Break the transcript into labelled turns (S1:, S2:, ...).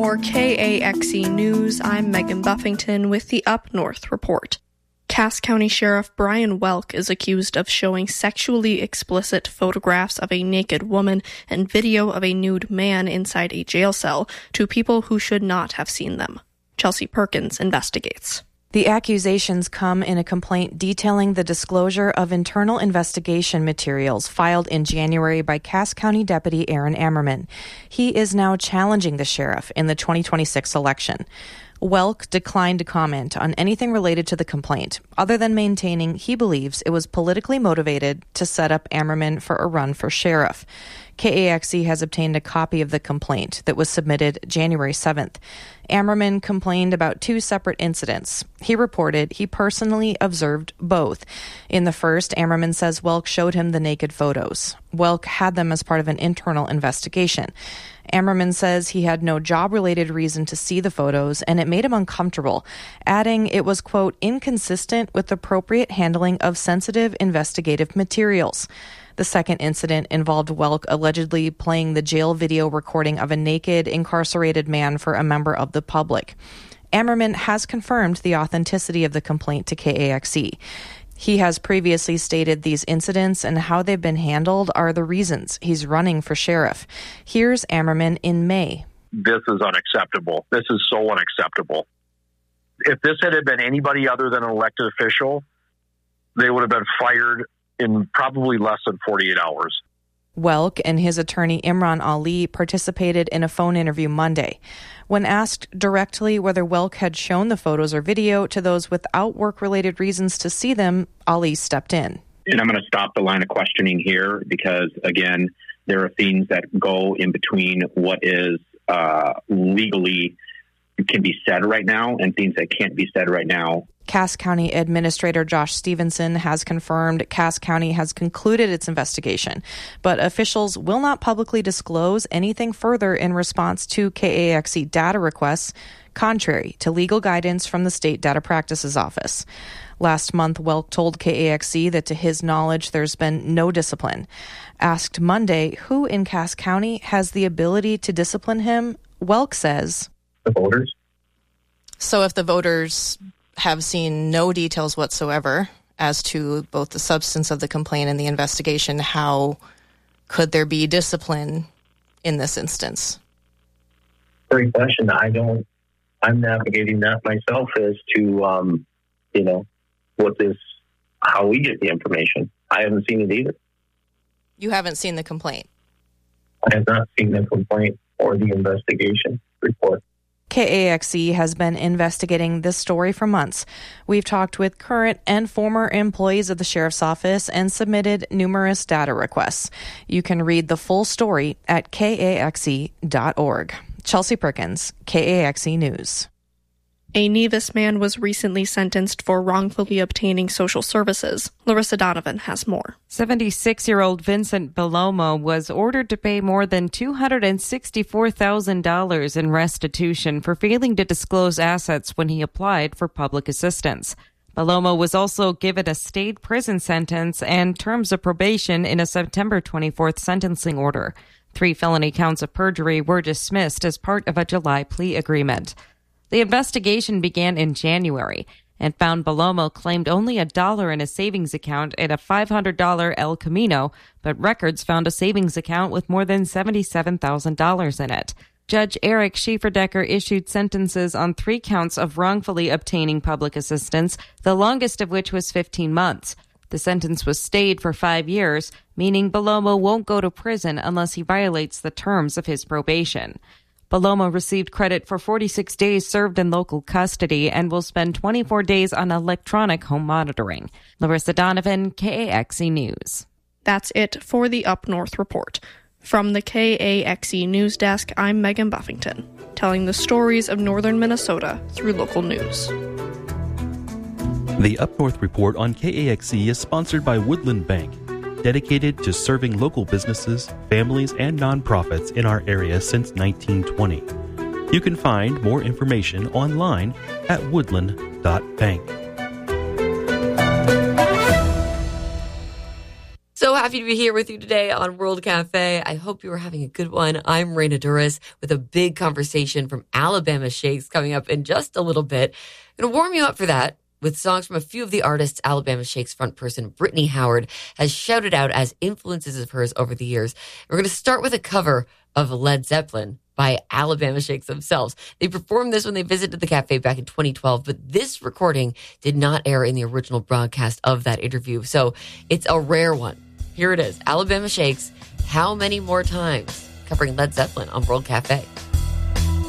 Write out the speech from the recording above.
S1: For KAXE News, I'm Megan Buffington with the Up North Report. Cass County Sheriff Brian Welk is accused of showing sexually explicit photographs of a naked woman and video of a nude man inside a jail cell to people who should not have seen them. Chelsea Perkins investigates.
S2: The accusations come in a complaint detailing the disclosure of internal investigation materials filed in January by Cass County Deputy Aaron Ammerman. He is now challenging the sheriff in the 2026 election. Welk declined to comment on anything related to the complaint, other than maintaining he believes it was politically motivated to set up Ammerman for a run for sheriff. KAXE has obtained a copy of the complaint that was submitted January 7th. Ammerman complained about two separate incidents. He reported he personally observed both. In the first, Ammerman says Welk showed him the naked photos. Welk had them as part of an internal investigation. Ammerman says he had no job-related reason to see the photos, and it made him uncomfortable, adding it was, quote, inconsistent with appropriate handling of sensitive investigative materials. The second incident involved Welk allegedly playing the jail video recording of a naked, incarcerated man for a member of the public. Ammerman has confirmed the authenticity of the complaint to KAXE. He has previously stated these incidents and how they've been handled are the reasons he's running for sheriff. Here's Ammerman in May.
S3: This is unacceptable. This is so unacceptable. If this had been anybody other than an elected official, they would have been fired in probably less than 48 hours.
S2: Welk and his attorney Imran Ali participated in a phone interview Monday. When asked directly whether Welk had shown the photos or video to those without work-related reasons to see them, Ali stepped in.
S4: And I'm going to stop the line of questioning here because, again, there are things that go in between what is legally can be said right now and things that can't be said right now.
S2: Cass County Administrator Josh Stevenson has confirmed Cass County has concluded its investigation, but officials will not publicly disclose anything further in response to KAXE data requests, contrary to legal guidance from the State Data Practices Office. Last month, Welk told KAXE that to his knowledge, there's been no discipline. Asked Monday who in Cass County has the ability to discipline him, Welk says,
S5: the voters.
S2: So if the voters have seen no details whatsoever as to both the substance of the complaint and the investigation, how could there be discipline in this instance?
S5: Great question. I'm navigating that myself as to, how we get the information. I haven't seen it either.
S2: You haven't seen the complaint?
S5: I have not seen the complaint or the investigation report.
S2: KAXE has been investigating this story for months. We've talked with current and former employees of the Sheriff's Office and submitted numerous data requests. You can read the full story at KAXE.org. Chelsea Perkins, KAXE News.
S1: A Nevis man was recently sentenced for wrongfully obtaining social services. Larissa Donovan has more.
S6: 76-year-old Vincent Bellomo was ordered to pay more than $264,000 in restitution for failing to disclose assets when he applied for public assistance. Bellomo was also given a state prison sentence and terms of probation in a September 24th sentencing order. 3 felony counts of perjury were dismissed as part of a July plea agreement. The investigation began in January and found Bellomo claimed only $1 in a savings account at a $500 El Camino, but records found a savings account with more than $77,000 in it. Judge Eric Schieferdecker issued sentences on 3 counts of wrongfully obtaining public assistance, the longest of which was 15 months. The sentence was stayed for 5 years, meaning Bellomo won't go to prison unless he violates the terms of his probation. Bellomo received credit for 46 days served in local custody and will spend 24 days on electronic home monitoring. Larissa Donovan, KAXE News.
S1: That's it for the Up North Report. From the KAXE News Desk, I'm Megan Buffington, telling the stories of northern Minnesota through local news.
S7: The Up North Report on KAXE is sponsored by Woodland Bank, dedicated to serving local businesses, families, and nonprofits in our area since 1920. You can find more information online at woodland.bank.
S8: So happy to be here with you today on World Cafe. I hope you are having a good one. I'm Raina Duras with a big conversation from Alabama Shakes coming up in just a little bit. I'm going to warm you up for that with songs from a few of the artists Alabama Shakes front person Brittany Howard has shouted out as influences of hers over the years. We're going to start with a cover of Led Zeppelin by Alabama Shakes themselves. They performed this when they visited the cafe back in 2012, but this recording did not air in the original broadcast of that interview, so it's a rare one. Here it is, Alabama Shakes, How Many More Times, covering Led Zeppelin on World Cafe.